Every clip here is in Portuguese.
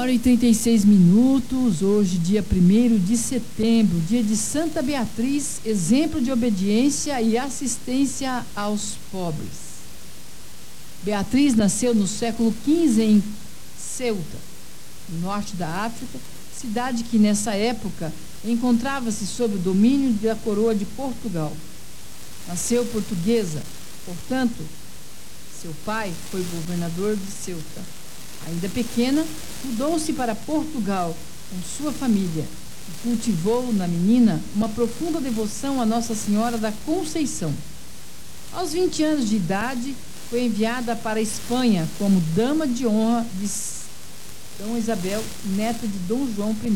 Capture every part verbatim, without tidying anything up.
hora e trinta e seis minutos, hoje dia primeiro de setembro, dia de Santa Beatriz, exemplo de obediência e assistência aos pobres. Beatriz nasceu no século quinze em Ceuta, no norte da África, cidade que nessa época encontrava-se sob o domínio da coroa de Portugal. Nasceu portuguesa, portanto, seu pai foi governador de Ceuta. Ainda pequena, mudou-se para Portugal com sua família e cultivou na menina uma profunda devoção à Nossa Senhora da Conceição. Aos vinte anos de idade, foi enviada para a Espanha como dama de honra de Dom Isabel, neta de Dom João I,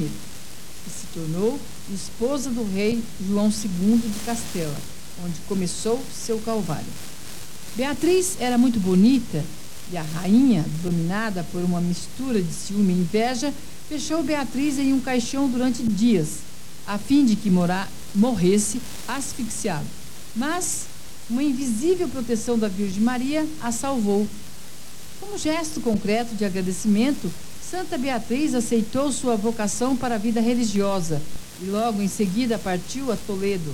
e se tornou esposa do rei João segundo de Castela, onde começou seu calvário. Beatriz era muito bonita e a rainha, dominada por uma mistura de ciúme e inveja, fechou Beatriz em um caixão durante dias, a fim de que morar, morresse asfixiado. Mas uma invisível proteção da Virgem Maria a salvou. Como gesto concreto de agradecimento, Santa Beatriz aceitou sua vocação para a vida religiosa e logo em seguida partiu a Toledo,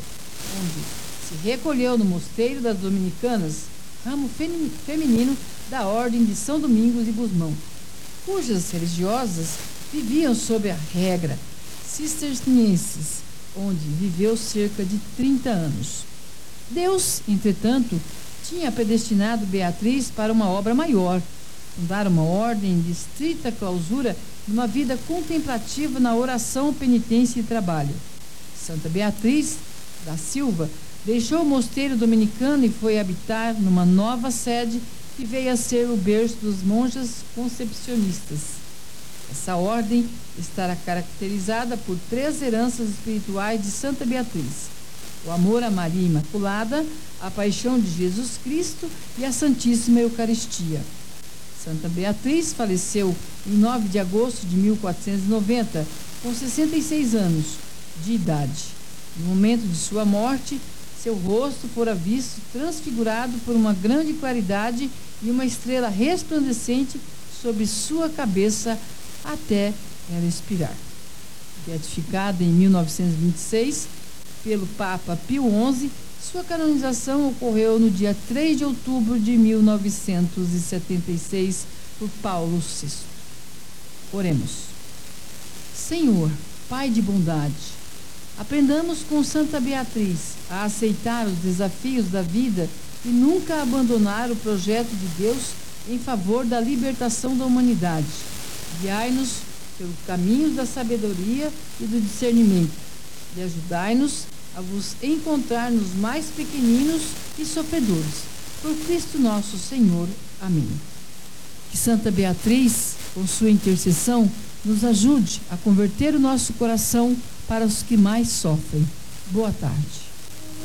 onde se recolheu no mosteiro das Dominicanas, ramo feminino da Ordem de São Domingos e Gusmão, cujas religiosas viviam sob a regra cistercienses, onde viveu cerca de trinta anos. Deus, entretanto, tinha predestinado Beatriz para uma obra maior, fundar uma ordem de estrita clausura numa vida contemplativa na oração, penitência e trabalho. Santa Beatriz da Silva deixou o mosteiro dominicano e foi habitar numa nova sede que veio a ser o berço dos monjas concepcionistas. Essa ordem estará caracterizada por três heranças espirituais de Santa Beatriz: o amor a Maria Imaculada, a paixão de Jesus Cristo e a Santíssima Eucaristia. Santa Beatriz faleceu em nove de agosto de mil quatrocentos e noventa, com sessenta e seis anos de idade. No momento de sua morte, seu rosto fora visto transfigurado por uma grande claridade e uma estrela resplandecente sobre sua cabeça até ela expirar. Beatificada em mil novecentos e vinte e seis pelo Papa Pio onze, sua canonização ocorreu no dia três de outubro de mil novecentos e setenta e seis por Paulo sexto. Oremos. Senhor, Pai de bondade, aprendamos com Santa Beatriz a aceitar os desafios da vida e nunca abandonar o projeto de Deus em favor da libertação da humanidade. Guiai-nos pelo caminho da sabedoria e do discernimento e ajudai-nos a vos encontrar nos mais pequeninos e sofredores. Por Cristo nosso Senhor. Amém. Que Santa Beatriz, com sua intercessão, nos ajude a converter o nosso coração para os que mais sofrem. Boa tarde.